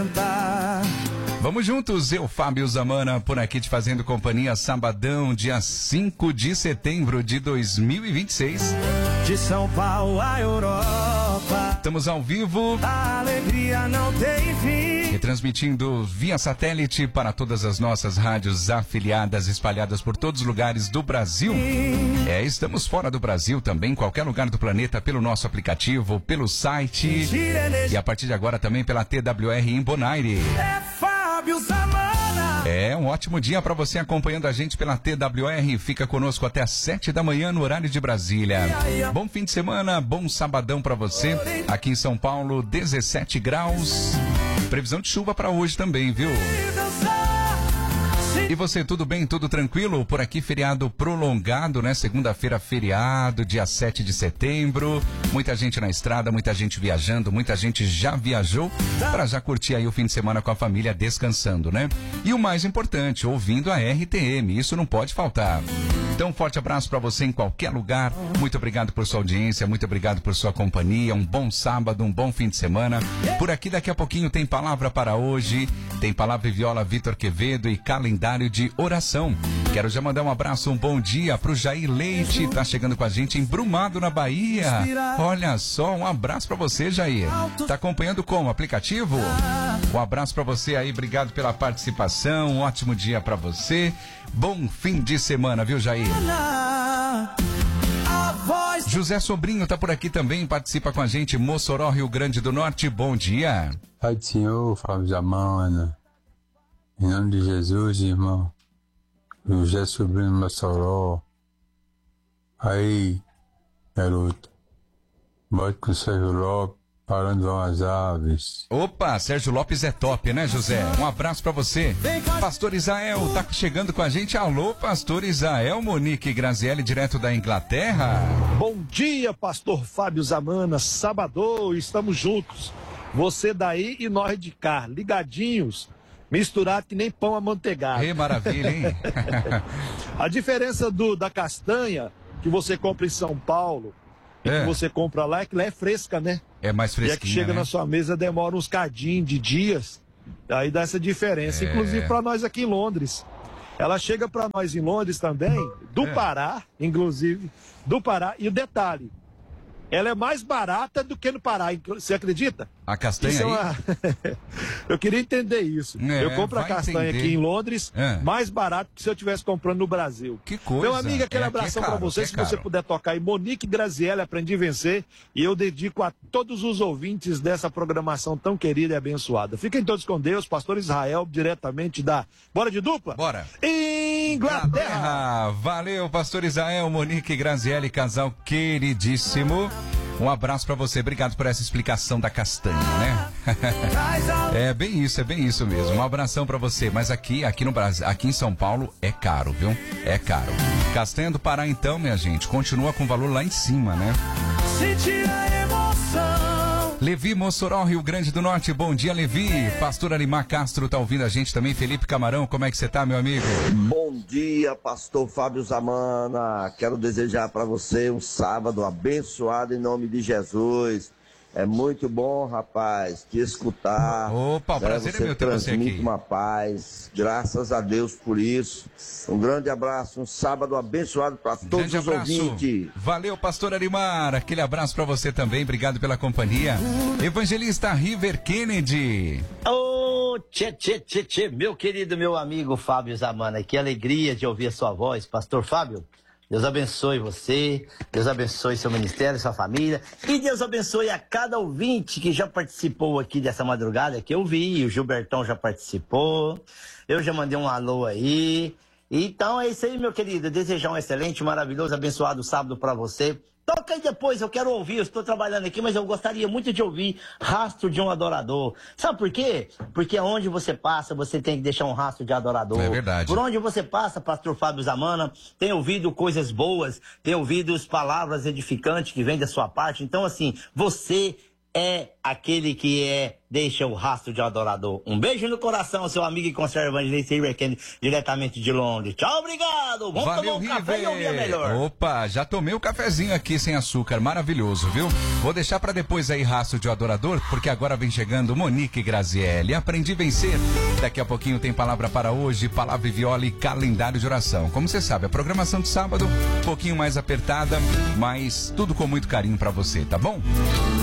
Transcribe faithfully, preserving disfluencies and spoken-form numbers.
Vamos juntos, eu, Fábio Zamana, por aqui te fazendo companhia, sabadão, dia cinco de setembro de dois mil e vinte e seis. De São Paulo à Europa, estamos ao vivo, a alegria não tem fim. Retransmitindo via satélite para todas as nossas rádios afiliadas, espalhadas por todos os lugares do Brasil. É, estamos fora do Brasil também, em qualquer lugar do planeta, pelo nosso aplicativo, pelo site e a partir de agora também pela T W R em Bonaire. É Fábio Zamana. É um ótimo dia para você acompanhando a gente pela T W R. Fica conosco até às sete da manhã no horário de Brasília. Bom fim de semana, bom sabadão para você. Aqui em São Paulo, dezessete graus. Previsão de chuva para hoje também, viu? E você, tudo bem? Tudo tranquilo? Por aqui, feriado prolongado, né? Segunda-feira, feriado, dia sete de setembro. Muita gente na estrada, muita gente viajando, muita gente já viajou para já curtir aí o fim de semana com a família descansando, né? E o mais importante, ouvindo a R T M, isso não pode faltar. Então, um forte abraço para você em qualquer lugar. Muito obrigado por sua audiência, muito obrigado por sua companhia. Um bom sábado, um bom fim de semana. Por aqui, daqui a pouquinho, tem palavra para hoje. Tem palavra e viola Vitor Quevedo e calendário de oração. Quero já mandar um abraço, um bom dia pro Jair Leite, tá chegando com a gente em Brumado, na Bahia. Olha só, um abraço para você, Jair. Tá acompanhando como? Aplicativo? Um abraço para você aí, obrigado pela participação. Um ótimo dia para você. Bom fim de semana, viu, Jair? José Sobrinho tá por aqui também, participa com a gente, Mossoró, Rio Grande do Norte, bom dia. Pai do Senhor, Fábio Zamana, em nome de Jesus, irmão, José Sobrinho, Mossoró, aí, garoto, bote com o Sérgio Lopes, parando vão as aves. Opa, Sérgio Lopes é top, né, José? Um abraço pra você. Pastor Isael tá chegando com a gente. Alô, Pastor Isael, Monique Grazielli, direto da Inglaterra. Bom dia, Pastor Fábio Zamana, sabadão, estamos juntos. Você daí e nós de cá, ligadinhos, misturado que nem pão amanteigado. Que maravilha, hein? A diferença do, da castanha que você compra em São Paulo e é. que você compra lá é que lá é fresca, né? É mais fresquinha, e é que chega né? na sua mesa demora uns cadinhos de dias, aí dá essa diferença, é. inclusive para nós aqui em Londres. Ela chega para nós em Londres também, do é. Pará, inclusive, do Pará, e o detalhe, ela é mais barata do que no Pará, você acredita? A castanha isso aí? É uma... eu queria entender isso. É, eu compro a castanha entender. aqui em Londres, é. mais barato que se eu estivesse comprando no Brasil. Que coisa. Meu amigo, aquele é, abração é para você, é se caro. você puder tocar aí, Monique Grazielli, Aprendi a Vencer, e eu dedico a todos os ouvintes dessa programação tão querida e abençoada. Fiquem todos com Deus, Pastor Israel, diretamente da... Bora de dupla? Bora. Inglaterra. Inglaterra. Valeu, Pastor Israel, Monique Grazielli, casal queridíssimo. Um abraço pra você, obrigado por essa explicação da castanha, né? É bem isso, é bem isso mesmo. Um abração pra você, mas aqui, aqui no Brasil, aqui em São Paulo é caro, viu? É caro. Castanha do Pará então, minha gente, continua com valor lá em cima, né? Sentir a emoção. Levi, Mossoró, Rio Grande do Norte, bom dia, Levi. Pastor Alimar Castro tá ouvindo a gente também. Felipe Camarão, como é que você tá, meu amigo? Bom dia, Pastor Fábio Zamana. Quero desejar para você um sábado abençoado em nome de Jesus. É muito bom, rapaz, te escutar. Opa, o né? prazer Você é meu ter você transmite aqui. uma paz. Graças a Deus por isso. Um grande abraço, um sábado abençoado para todos Grande os abraço. ouvintes. Valeu, Pastor Arimar. Aquele abraço pra você também. Obrigado pela companhia. Evangelista River Kennedy. Ô, tchê, tchê, tchê, tchê, meu querido, meu amigo Fábio Zamana. Que alegria de ouvir a sua voz, Pastor Fábio. Deus abençoe você, Deus abençoe seu ministério, sua família, e Deus abençoe a cada ouvinte que já participou aqui dessa madrugada, que eu vi, o Gilbertão já participou, eu já mandei um alô aí. Então é isso aí, meu querido, desejar um excelente, maravilhoso, abençoado sábado para você. Toca aí depois, eu quero ouvir, eu estou trabalhando aqui, mas eu gostaria muito de ouvir Rastro de um Adorador. Sabe por quê? Porque onde você passa, você tem que deixar um rastro de adorador. É verdade. Por onde você passa, Pastor Fábio Zamana, tem ouvido coisas boas, tem ouvido as palavras edificantes que vêm da sua parte. Então, assim, você é aquele que é deixa o rastro de adorador. Um beijo no coração, seu amigo e conserva evangelista River, diretamente de Londres. Tchau, obrigado. Vamos Valeu, tomar um café e ouvir a melhor. Opa, já tomei o cafezinho aqui sem açúcar, maravilhoso, viu? Vou deixar pra depois aí rastro de adorador, porque agora vem chegando Monique Grazielli. Aprendi a vencer. Daqui a pouquinho tem palavra para hoje, palavra e viola e calendário de oração. Como você sabe, a programação de sábado um pouquinho mais apertada, mas tudo com muito carinho pra você, tá bom?